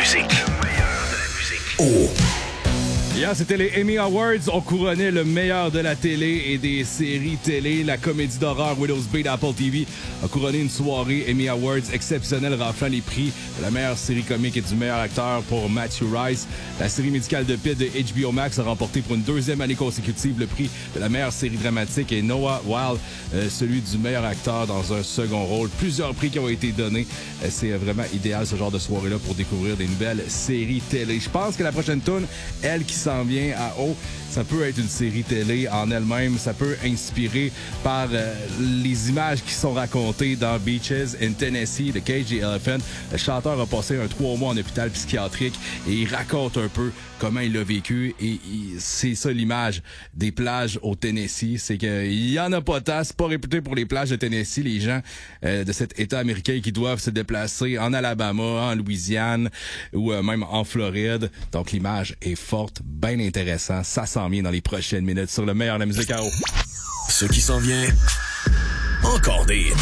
musique. Oh. Hier, c'était les Emmy Awards. On couronnait le meilleur de la télé et des séries télé. La comédie d'horreur Widow's Bane d'Apple TV a couronné une soirée Emmy Awards exceptionnelle, raflant les prix de la meilleure série comique et du meilleur acteur pour Matthew Rice. La série médicale de Pitt de HBO Max a remporté pour une deuxième année consécutive le prix de la meilleure série dramatique et Noah Wyle, celui du meilleur acteur dans un second rôle. Plusieurs prix qui ont été donnés. C'est vraiment idéal ce genre de soirée-là pour découvrir des nouvelles séries télé. Je pense que la prochaine tourne, elle qui s'en vient à haut, ça peut être une série télé en elle-même. Ça peut inspirer par les images qui sont racontées dans Beaches in Tennessee de Cage the Elephant. Le chanteur a passé 3 mois en hôpital psychiatrique et il raconte un peu comment il l'a vécu. Et c'est ça l'image des plages au Tennessee. C'est qu'il y en a pas tant. C'est pas réputé pour les plages de Tennessee. Les gens de cet État américain qui doivent se déplacer en Alabama, en Louisiane ou même en Floride. Donc l'image est forte, bien intéressant. Ça s'en vient dans les prochaines minutes sur le meilleur de la musique à eau. Ce qui s'en vient, encore des hits.